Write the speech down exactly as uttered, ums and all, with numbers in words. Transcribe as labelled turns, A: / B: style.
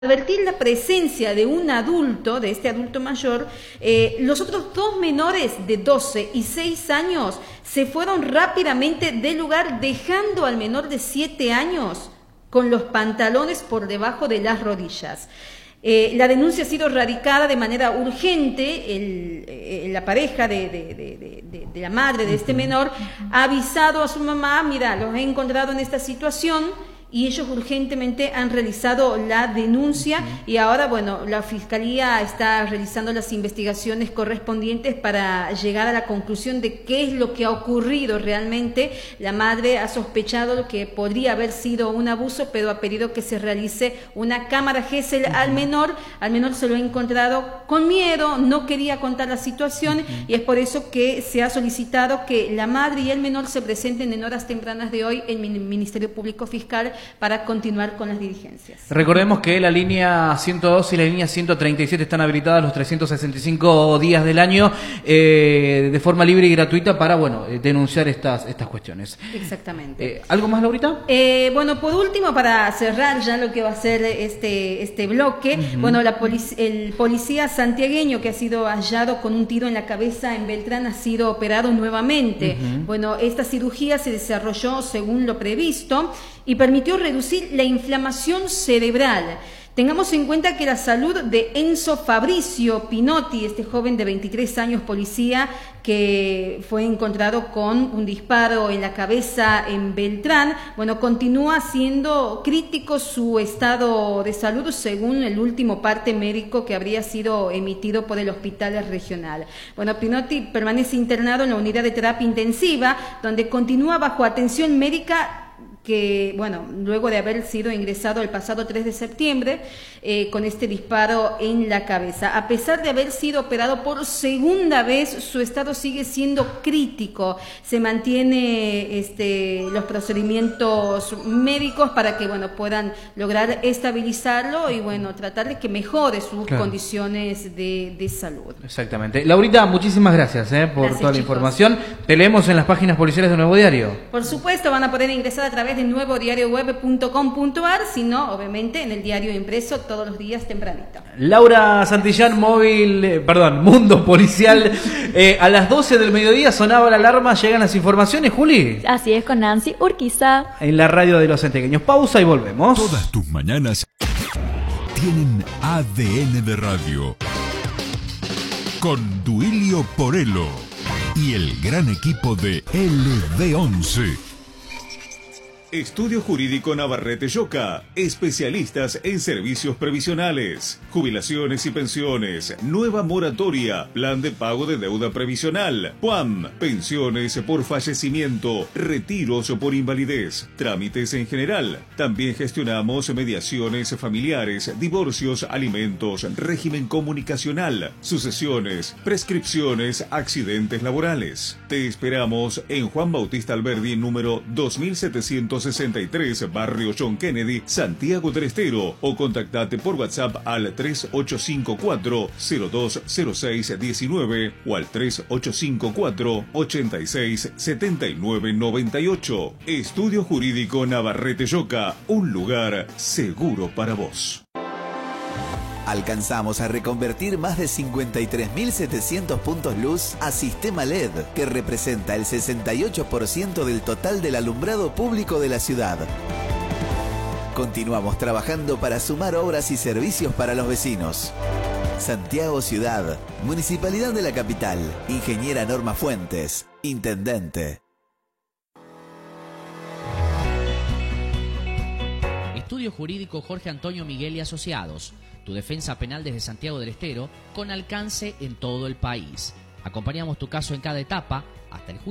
A: Advertir la presencia de un adulto, de este adulto mayor, eh, los otros dos menores de doce y seis años se fueron rápidamente del lugar, dejando al menor de siete años con los pantalones por debajo de las rodillas. Eh, la denuncia ha sido radicada de manera urgente. El, eh, la pareja de, de, de, de, de la madre de este menor ha avisado a su mamá: mira, los he encontrado en esta situación. Y ellos urgentemente han realizado la denuncia y ahora, bueno, la Fiscalía está realizando las investigaciones correspondientes para llegar a la conclusión de qué es lo que ha ocurrido realmente. La madre ha sospechado que podría haber sido un abuso, pero ha pedido que se realice una cámara Gesell al menor. Al menor se lo ha encontrado con miedo, no quería contar la situación y es por eso que se ha solicitado que la madre y el menor se presenten en horas tempranas de hoy en el Ministerio Público Fiscal para continuar con las diligencias.
B: Recordemos que la línea ciento dos y la línea ciento treinta y siete están habilitadas los trescientos sesenta y cinco días del año eh, de forma libre y gratuita para, bueno, denunciar estas estas cuestiones.
A: Exactamente.
B: Eh, ¿Algo más, Laurita?
A: Eh, bueno, por último, para cerrar ya lo que va a ser este este bloque, uh-huh. bueno, la polic- el policía santiagueño que ha sido hallado con un tiro en la cabeza en Beltrán ha sido operado nuevamente. Uh-huh. Bueno, esta cirugía se desarrolló según lo previsto y permitió reducir la inflamación cerebral. Tengamos en cuenta que la salud de Enzo Fabricio Pinotti, este joven de veintitrés años, policía, que fue encontrado con un disparo en la cabeza en Beltrán, bueno, continúa siendo crítico su estado de salud según el último parte médico que habría sido emitido por el hospital regional. Bueno, Pinotti permanece internado en la unidad de terapia intensiva, donde continúa bajo atención médica, que, bueno, luego de haber sido ingresado el pasado tres de septiembre eh, con este disparo en la cabeza. A pesar de haber sido operado por segunda vez, su estado sigue siendo crítico. Se mantiene este, los procedimientos médicos para que, bueno, puedan lograr estabilizarlo y, bueno, tratar de que mejore sus claro. condiciones de, de salud.
B: Exactamente. Laurita, muchísimas gracias eh, por gracias, toda la chicos. información. Te leemos en las páginas policiales de Nuevo Diario.
A: Por supuesto, van a poder ingresar a través de nuevo diario web punto com punto a r, sino obviamente en el diario impreso todos los días tempranito.
B: Laura Santillán, móvil, eh, perdón, Mundo Policial. Eh, a las doce del mediodía sonaba la alarma, llegan las informaciones, Juli.
C: Así es, con Nancy Urquiza.
B: En la radio de los santiagueños. Pausa y volvemos.
D: Todas tus mañanas tienen A D N de radio. Con Duilio Porello y el gran equipo de L D once.
E: Estudio Jurídico Navarrete Lloca, especialistas en servicios previsionales, jubilaciones y pensiones, nueva moratoria, plan de pago de deuda previsional, P U A M, pensiones por fallecimiento, retiros por invalidez, trámites en general. También gestionamos mediaciones familiares, divorcios, alimentos, régimen comunicacional, sucesiones, prescripciones, accidentes laborales. Te esperamos en Juan Bautista Alberdi, número dos mil setecientos sesenta y tres, Barrio John Kennedy, Santiago del Estero, o contactate por WhatsApp al tres ocho cinco cuatro cero dos cero seis uno nueve o al tres ocho cinco cuatro ocho seis siete nueve nueve ocho. Estudio Jurídico Navarrete Lloca, un lugar seguro para vos.
F: Alcanzamos a reconvertir más de cincuenta y tres mil setecientos puntos luz a sistema L E D, que representa el sesenta y ocho por ciento del total del alumbrado público de la ciudad. Continuamos trabajando para sumar obras y servicios para los vecinos. Santiago Ciudad, Municipalidad de la Capital, Ingeniera Norma Fuentes, Intendente.
G: Estudio Jurídico Jorge Antonio Miguel y Asociados. Tu defensa penal desde Santiago del Estero, con alcance en todo el país. Acompañamos tu caso en cada etapa, hasta el juicio.